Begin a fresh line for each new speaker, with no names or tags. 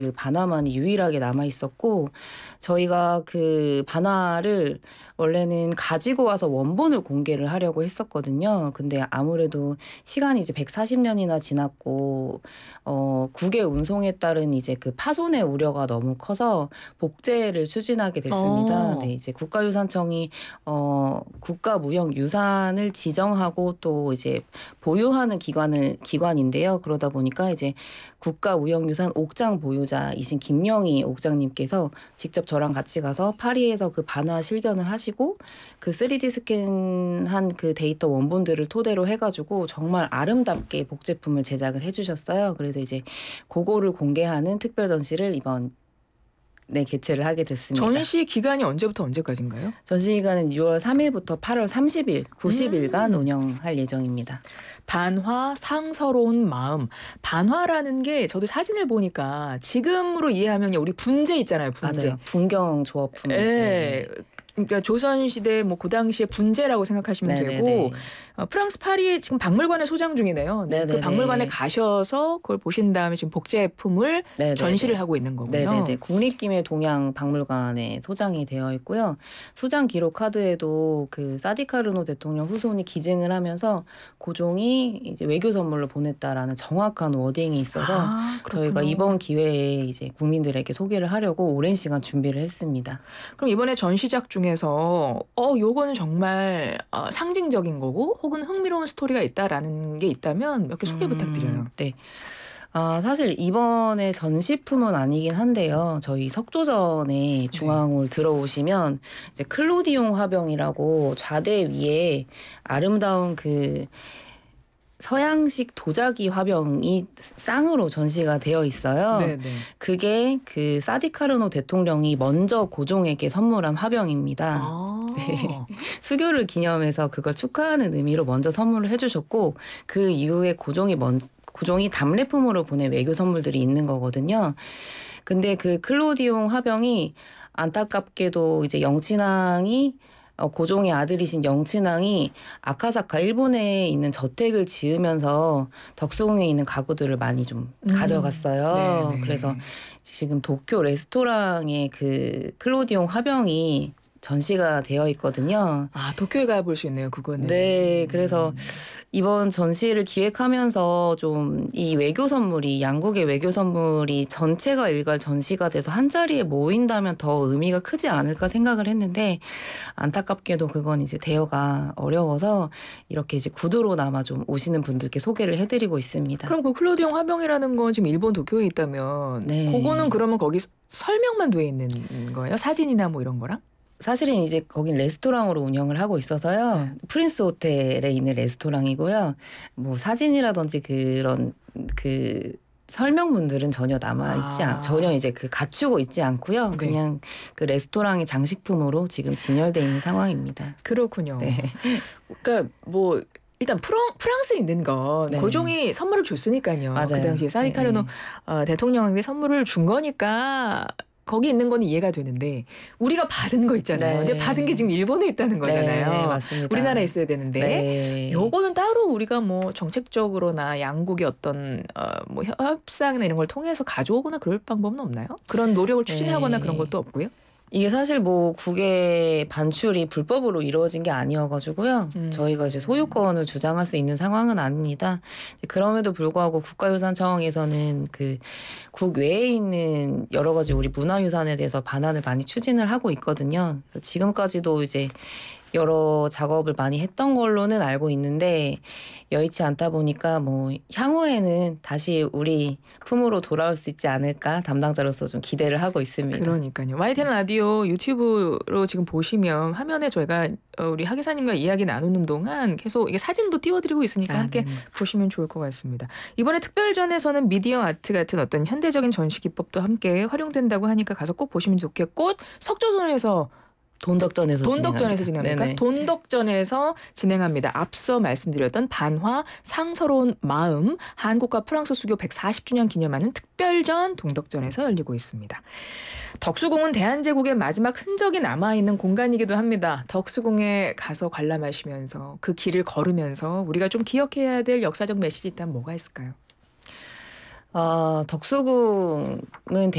그 반화만이 유일하게 남아 있었고 저희가 그 반화를 원래는 가지고 와서 원본을 공개를 하려고 했었거든요. 근데 아무래도 시간이 이제 140년이나 지났고 국외 운송에 따른 이제 그 파손의 우려가 너무 커서 복제를 추진하게 됐습니다. 네,
어.
이제 국가유산청이 국가무형유산을 지정하고 또 이제 보유하는 기관인데요. 그러다 보니까 이제 국가무형유산 옥장 보유자이신 김영희 옥장님께서 직접 저랑 같이 가서 파리에서 그 반화 실견을 하시고 그 3D 스캔한 그 데이터 원본들을 토대로 해가지고 정말 아름답게 복제품을 제작을 해주셨어요. 그래서 이제 그거를 공개하는 특별 전시를 이번에 개최를 하게 됐습니다.
전시 기간이 언제부터 언제까지인가요?
전시 기간은 6월 3일부터 8월 30일, 90일간
음.
운영할 예정입니다.
반화 상서로운 마음. 반화라는 게 저도 사진을 보니까 지금으로 이해하면 우리 분재 있잖아요, 분재.
맞아요. 분경 조업품.
예.
네네.
그러니까 조선시대 뭐 그 당시에 분재라고 생각하시면 되고
네네네.
프랑스 파리에 지금 박물관에 소장 중이네요. 근데 그 박물관에
네네네.
가셔서 그걸 보신 다음에 지금 복제품을 전시를
네네네.
하고 있는
네네네.
거군요.
국립기밀동양박물관에 소장이 되어 있고요. 수장 기록 카드에도 그 사디카르노 대통령 후손이 기증을 하면서 고종이 이제 외교 선물로 보냈다라는 정확한 워딩이 있어서
아,
저희가
그렇군요.
이번 기회에 이제 국민들에게 소개를 하려고 오랜 시간 준비를 했습니다.
그럼 이번에 전시작 중에서 요거는 정말 상징적인 거고 혹은 흥미로운 스토리가 있다라는 게 있다면 몇 개 소개 부탁드려요.
네. 사실 이번에 전시품은 아니긴 한데요. 저희 석조전에
네.
중앙홀 들어오시면 이제 클로디용 화병이라고 좌대 위에 아름다운 그 서양식 도자기 화병이 쌍으로 전시가 되어 있어요.
네네.
그게 그 사디카르노 대통령이 먼저 고종에게 선물한 화병입니다. 네.
아.
수교를 기념해서 그걸 축하하는 의미로 먼저 선물을 해주셨고 그 이후에 고종이 답례품으로 보낸 외교 선물들이 있는 거거든요. 근데 그 클로디용 화병이 안타깝게도 이제 영친왕이 고종의 아들이신 영친왕이 아카사카 일본에 있는 저택을 지으면서 덕수궁에 있는 가구들을 많이 좀 가져갔어요. 그래서
네네.
지금 도쿄 레스토랑에 그 클로디용 화병이 전시가 되어 있거든요.
아, 도쿄에 가 볼 수 있네요, 그거는.
네, 그래서 이번 전시를 기획하면서 좀 이 외교 선물이 양국의 외교 선물이 전체가 일괄 전시가 돼서 한 자리에 모인다면 더 의미가 크지 않을까 생각을 했는데 안타깝게도 그건 이제 대여가 어려워서 이렇게 이제 구두로나마 좀 오시는 분들께 소개를 해드리고 있습니다.
그럼 그 클로디용 화병이라는 건 지금 일본 도쿄에 있다면 그거는
네.
그러면 거기 설명만 돼 있는 거예요? 사진이나 뭐 이런 거랑?
사실은 이제 거긴 레스토랑으로 운영을 하고 있어서요.
네.
프린스 호텔에 있는 레스토랑이고요. 뭐 사진이라든지 그런 그 설명문들은 전혀
아.
이제 그 갖추고 있지 않고요.
네.
그냥 그 레스토랑의 장식품으로 지금 진열돼 있는 상황입니다. 네.
그렇군요. 그러니까 뭐 일단 프랑스에 있는 건
네.
고종이 선물을 줬으니까요. 그
맞아요.
당시에 사디카르노
네.
대통령에게 선물을 준 거니까 거기 있는 거는 이해가 되는데 우리가 받은 거 있잖아요. 근데 받은 게
네.
지금 일본에 있다는
네,
거잖아요. 우리나라에
맞습니다.
있어야 되는데
네.
요거는 따로 우리가 뭐 정책적으로나 양국의 어떤 뭐 협상이나 이런 걸 통해서 가져오거나 그럴 방법은 없나요? 그런 노력을 추진하거나 그런
네.
것도 없고요.
이게 사실 뭐 국외 반출이 불법으로 이루어진 게 아니어가지고요. 저희가 이제
음.
소유권을 주장할 수 있는 상황은 아닙니다. 그럼에도 불구하고 국가유산청에서는 그 국외에 있는 여러 가지 우리 문화유산에 대해서 반환을 많이 추진을 하고 있거든요. 그래서 지금까지도 이제 여러 작업을 많이 했던 걸로는 알고 있는데 여의치 않다 보니까 뭐 향후에는 다시 우리 품으로 돌아올 수 있지 않을까 담당자로서 좀 기대를 하고 있습니다.
그러니까요. YTN 라디오 유튜브로 지금 보시면 화면에 저희가 우리 하 기사님과 이야기 나누는 동안 계속 이게 사진도 띄워드리고 있으니까
아,
함께
네네.
보시면 좋을 것 같습니다. 이번에 특별전에서는 미디어 아트 같은 어떤 현대적인 전시 기법도 함께 활용된다고 하니까 가서 꼭 보시면 좋겠고 석조돈에서
돈덕전에서
돈덕전에서
진행합니다.
진행합니까?
네네.
돈덕전에서 진행합니다. 앞서 말씀드렸던 반화 상서로운 마음 한국과 프랑스 수교 140주년 기념하는 특별전 돈덕전에서 열리고 있습니다. 덕수궁은 대한제국의 마지막 흔적이 남아있는 공간이기도 합니다. 덕수궁에 가서 관람하시면서 그 길을 걸으면서 우리가 좀 기억해야 될 역사적 메시지 있다면 뭐가 있을까요?
덕수궁은